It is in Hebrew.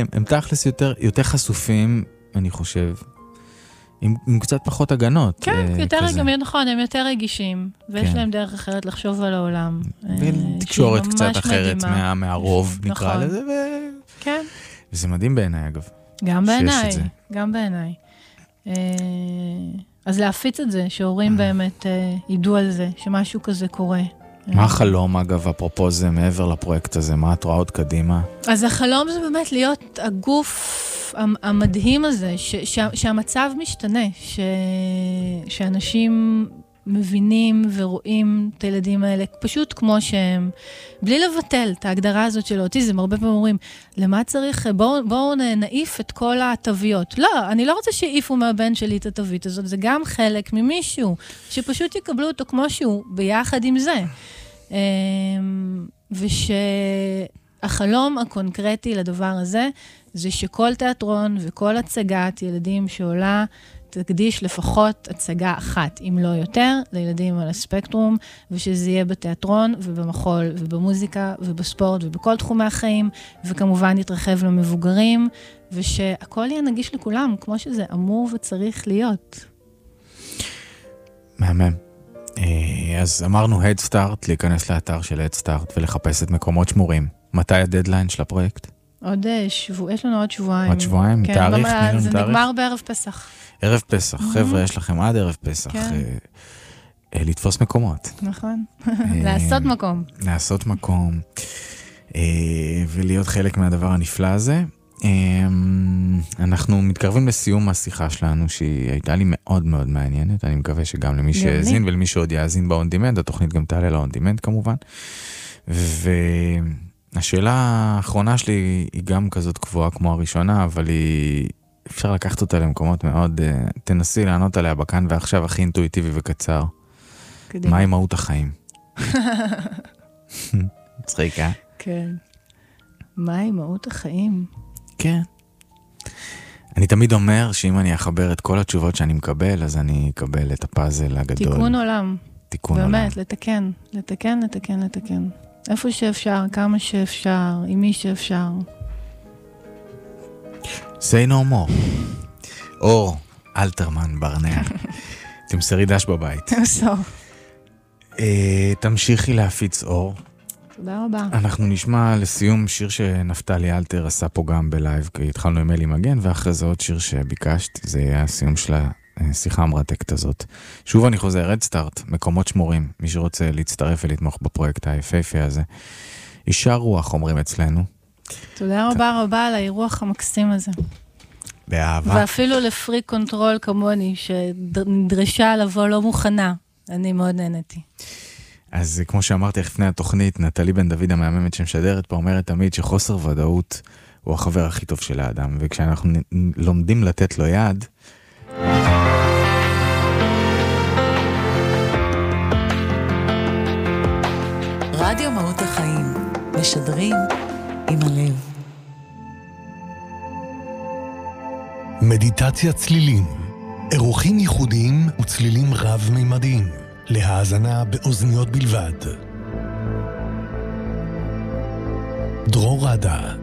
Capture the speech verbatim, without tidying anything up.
הם, הם תכלס יותר, יותר חשופים, אני חושב, עם, עם קצת פחות הגנות. כן, יותר רגישים, נכון, הם יותר רגישים, ויש כן. להם דרך אחרת לחשוב על העולם. ותקשורת קצת אחרת מה, מהרוב, נקרא נכון. לזה, ו... כן. וזה מדהים בעיניי, אגב. גם בעיניי, גם בעיניי. אז להפיץ את זה, שהורים באמת ידעו על זה, שמשהו כזה קורה. מה החלום, אגב, אפרופו זה, מעבר לפרויקט הזה? מה את רואה עוד קדימה? אז החלום זה באמת להיות הגוף המדהים הזה, ש- ש- שהמצב משתנה, ש- שאנשים מבינים ורואים את הילדים האלה, פשוט כמו שהם, בלי לבטל את ההגדרה הזאת של האוטיזם. הרבה פעמים אומרים, למה צריך, בואו בוא נעיף את כל התוויות. לא, אני לא רוצה שיעיפו מהבן שלי את התווית הזאת, זה גם חלק ממישהו, שפשוט יקבלו אותו כמו שהוא, ביחד עם זה. ושהחלום הקונקרטי לדבר הזה, זה שכל תיאטרון וכל הצגת ילדים שעולה, תקדיש לפחות הצגה אחת, אם לא יותר, לילדים על הספקטרום, ושזה יהיה בתיאטרון ובמחול ובמוזיקה ובספורט ובכל תחומי החיים, וכמובן יתרחב למבוגרים, ושהכל יהיה נגיש לכולם, כמו שזה אמור וצריך להיות. מהמם. אז אמרנו Head Start, להיכנס לאתר של Head Start ולחפש את מקומות שמורים. מתי הדדליין של הפרויקט? עוד שבוע, יש לנו עוד שבועיים. עוד שבועיים? כן, תאריך? במ... זה תאריך? נגמר בערב פסח. ערב פסח, mm-hmm. חבר'ה, יש לכם עד ערב פסח. כן. אה, אה, לתפוס מקומות. נכון. לעשות מקום. לעשות מקום. אה, ולהיות חלק מהדבר הנפלא הזה. אה, אנחנו מתקרבים לסיום השיחה שלנו, שהיא הייתה לי מאוד מאוד מעניינת. אני מקווה שגם למי שהאזין ולמי שעוד יאזין ב-on-demand, התוכנית גם תעלה ל-on-demand כמובן. והשאלה האחרונה שלי היא גם כזאת קבועה כמו הראשונה, אבל היא... אפשר לקחת אותה למקומות מאוד... תנסי לענות עליה בכאן ועכשיו הכי אינטואיטיבי וקצר. קדימה. מהי מהות החיים? מצחיק, אה? כן. מהי מהות החיים? כן. אני תמיד אומר שאם אני אחבר את כל התשובות שאני מקבל, אז אני אקבל את הפאזל הגדול. תיקון עולם. תיקון עולם. באמת, לתקן. לתקן, לתקן, לתקן. איפה שאפשר, כמה שאפשר, עם מי שאפשר. say no more. אור, אלתרמן, ברנע. תמסרי דש בבית. תמסור. תמשיכי להפיץ אור. תודה רבה. אנחנו נשמע לסיום שיר שנפתלי אלתר עשה פה גם בלייב, כי התחלנו עם אלי מגן, ואחרי זה עוד שיר שביקשת, זה היה הסיום של השיחה המרתקת הזאת. שוב אני חוזר, Head Start, מקומות שמורים, מי שרוצה להצטרף ולתמוך בפרויקט היפהפה הזה. אישה רוח, אומרים אצלנו. תודה רבה רבה על האירוח המקסים הזה. באהבה. ואפילו לפרי קונטרול כמוני, שנדרשה לבוא לא מוכנה. אני מאוד נהנתי. אז כמו שאמרתי לפני התוכנית, נטלי בן דוד המאממת שמשדרת פה אומרת תמיד שחוסר ודאות הוא החבר הכי טוב של האדם, וכשאנחנו לומדים לתת לו יד... רדיו מהות החיים, משדרים עם הלב. מדיטציה צלילים, אירוחים ייחודיים וצלילים רב-מימדיים, להאזנה באוזניות בלבד. דרור רדה